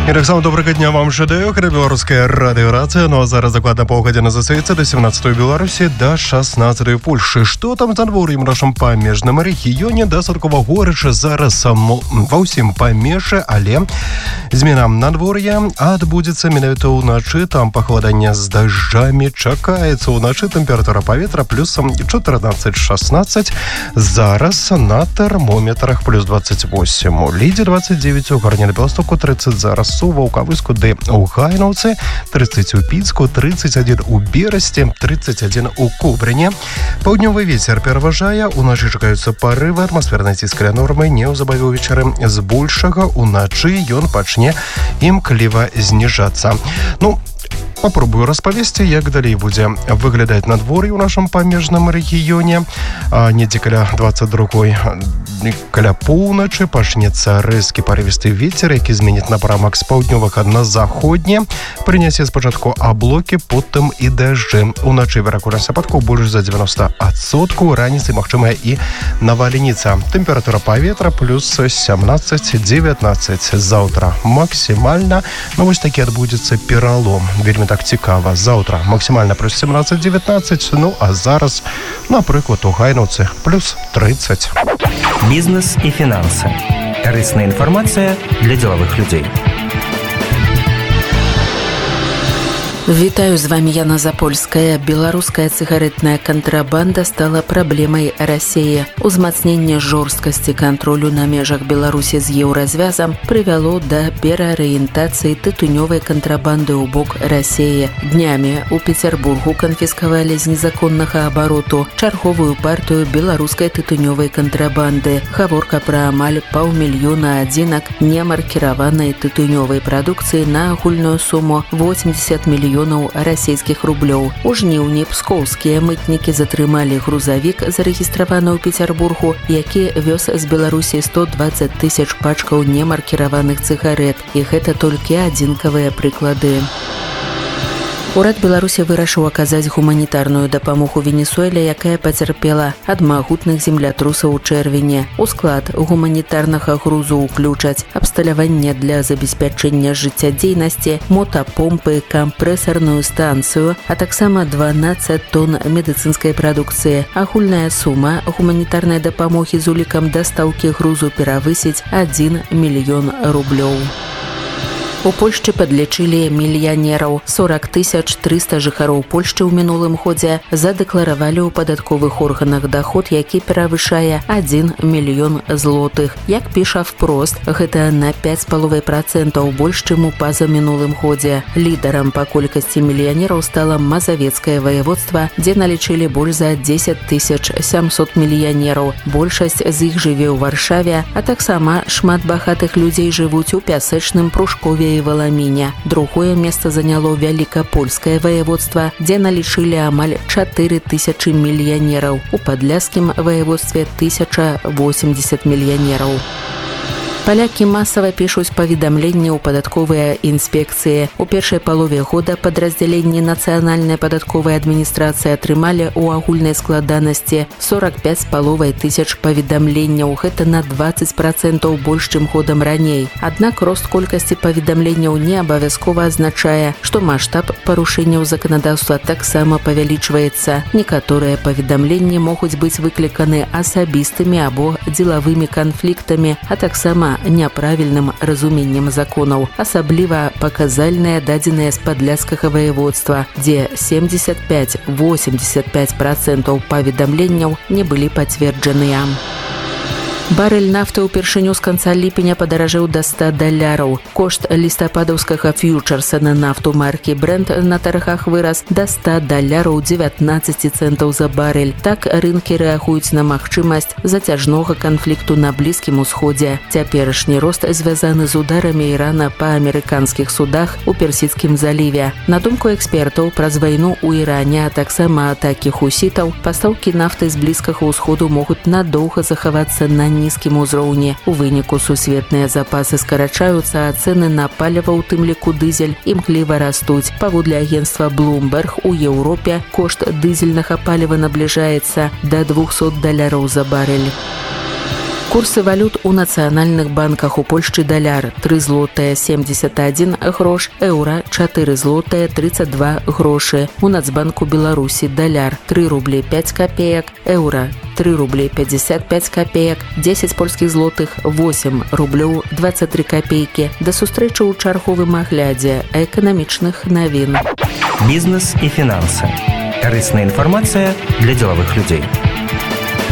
І так само доброго дня вам жадаю. Белорусская радиорация. Ну а зараз докладно полгодина засвіться до 17-ї Беларусі, до 16-ї Польши. Что там за двор'ям нашим памежным регионе? Дастаткова горыча зараз ва ўсім памежжы, але змена надвор'я адбудзецца менавіта ўначы. Там пахаладанне з дажджамі чакаецца. Уначы тэмпература паветра плюс 14-16. Зараз на термометрах плюс 28. У Лідзе 29, у Гарні на Белостоку 30 зараз. У Ваўкавыску, ды у Гайнаўцы, 30 у Пінску, 31 у Берасці, 31 у Кубрыне. Паўднёвы вецер пераважае, уначы чакаюцца парывы, атмасфернай ціск каля нормы неўзабаве ўвечары збольшага, уначы ён пачне імкліва зніжацца. Попробую распавесці, як далей будзе выглядаць надвор'е ў нашым памежным рэгіёне. Недзе каля 22-й, каля поўначы пачнецца рэзкі парывісты вецер, які зменіць напрамак з паўднёвага на заходні. Прынясе спачатку аблокі, потым і дажджы. Уначы верагоднасць ападкаў больш за 90%. Раніцай магчымая і навальніца. Тэмпература паветра плюс 17-19. Заўтра максімальна. Вось такі адбудзецца пералом. Вельмі так цікава. Заўтра максімальна плюс 17-19. А зараз, напрыклад, у Гайнаўцы плюс 30. Бізнес і фінансы. Карысная інфармацыя для дзелавых людзей. Вітаю, з вами Яна Запольская. Беларуская цыгарэтная кантрабанда стала праблемай Расіі. Узмацненне жорсткасці кантролю на межах Беларусі з еўразвязам прывяло да пераарыентацыі тытунёвай кантрабанды ў бок Расіі. Днямі у Пецярбургу канфіскавалі з незаконнага абароту чарговую партыю беларускай тытунёвай кантрабанды. Гаворка пра амаль 500 000 адзінак немаркіраванай тытунёвай прадукцыі на агульную суму 80 мільёнаў расійскіх рублёў. У жніўні пскоўскія мытнікі затрымалі грузавік, зарэгістраваны ў Пецярбургу, які вёз з Беларусі 120 000 пачкаў немаркіраваных цыгарэт. І гэта толькі адзінкавыя прыклады. Урад Беларусі вырашыў аказаць гуманітарную дапамогу Венесуэле, якая пацярпела ад магутных землятрусаў у чэрвені. У склад гуманітарнага грузу ўключаць абсталяванне для забеспячэння жыццядзейнасці, мотапомпы, кампрэсарную станцыю, а таксама 12 тонн медыцынскай прадукцыі. Агульная сума гуманітарнай дапамогі з улікам дастаўкі грузу перавысіць 1 мільён рублёў. У Польшчы падлічылі мільянераў. 40 300 жыхароў Польшчы ў минулым годзе задэкларавалі ў падатковых органах доход, які перавышае 1 мільён злотых. Як піша «Впрост», гэта на 5,5% больш, чым у пазамінулым годзе. Лідарам па колькасці мільянераў стала Мазавецкае ваяводства, дзе налічылі больш за 10 700 мільянераў. Большасць з іх жыве ў Варшаве, а таксама шмат багатых людзей жывуць у Пясэчным, Прушкове і Валаміне. Другое месца заняло Вялікапольскае ваяводства, дзе налічылі амаль 4000 мільянераў. У Падляскім ваяводстве 1080 мільянераў. Палякі масава пішуць паведамленні ў падатковыя інспекцыі. У першай палове года падраздзяленні нацыянальнай падатковай адміністрацыі атрымалі ў агульнай складанасці 45 500 паведамленняў. Гэта на 20% больш, чым годам раней. Аднак рост колькасці паведамленняў не абавязкова азначае, што маштаб парушэнняў заканадаўства таксама павялічваецца. Некаторыя паведамленні могуць быць выкліканы асабістымі або дзелавымі канфліктамі, а таксама няправільным разуменнем законаў. Асабліва паказальныя дадзеныя з падляскага ваяводства, дзе 75-85% паведамленняў не былі пацверджаныя. Барэль нафты ўпершыню з канца ліпеня падаражэў да $100. Кошт лістападаўскага фьючерса на нафту маркі Brent на таргах вырас да $100.19 за барэль. Так рынкі рэагуюць на магчымасць зацяжнога канфлікту на Блізкім усходзе. Цяперашні рост звязаны з ударамі Ірана па амерыканскіх судах у Персідскім заліве. На думку экспертаў, праз вайну ў Іране, а таксама атакі хусітаў, пастаўкі нафты з Блізкага ўсходу могуць надоўга захавацца на нізкім узроўні. У выніку сусветныя запасы скарачаюцца, а цэны на паліва, у тым ліку дызель, імкліва растуць. Паводле агенцтва Bloomberg, у Еўропе кошт дызельнага паліва набліжаецца да $200 за барэль. Курсы валют у нацыянальных банках. У Польшчы даляр 3 злотыя 71 грош, еўра 4 злотыя 32 грошы. У Нацбанку Беларусі даляр 3 рублі 5 копеек, еўра 3 рублі 55 копеек, 10 польскіх злотых 8 рублёў 23 копейкі. Да сустрэчы ў чарговым аглядзе эканамічных навін. Бізнес і фінансы. Карысная інфармацыя для дзелавых людзей.